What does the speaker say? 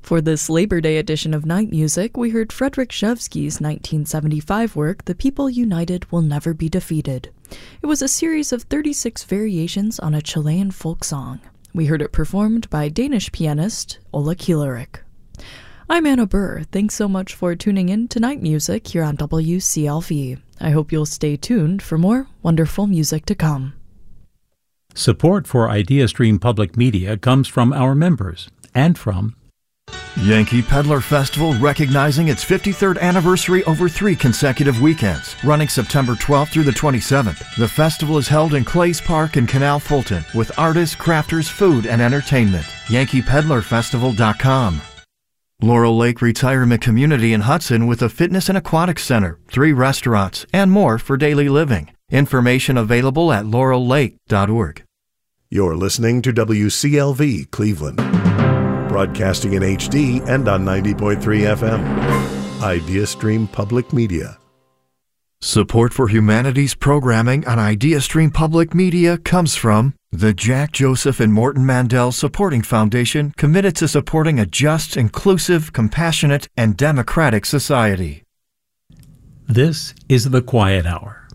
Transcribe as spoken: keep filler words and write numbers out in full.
For this Labor Day edition of Night Music, we heard Frederick Rzewski's nineteen seventy-five work, The People United Will Never Be Defeated. It was a series of thirty-six variations on a Chilean folk song. We heard it performed by Danish pianist Ola Kielerik. I'm Anna Burr. Thanks so much for tuning in to Night Music here on W C L V. I hope you'll stay tuned for more wonderful music to come. Support for IdeaStream Public Media comes from our members and from Yankee Peddler Festival, recognizing its fifty-third anniversary over three consecutive weekends, running September twelfth through the twenty-seventh. The festival is held in Clays Park in Canal Fulton with artists, crafters, food, and entertainment. Yankee Peddler Festival dot com. Laurel Lake Retirement Community in Hudson with a fitness and aquatic center, three restaurants, and more for daily living. Information available at laurel lake dot org. You're listening to W C L V Cleveland, broadcasting in H D and on ninety point three F M. IdeaStream Public Media. Support for humanities programming on IdeaStream Public Media comes from the Jack Joseph and Morton Mandel Supporting Foundation, committed to supporting a just, inclusive, compassionate, and democratic society. This is The Quiet Hour.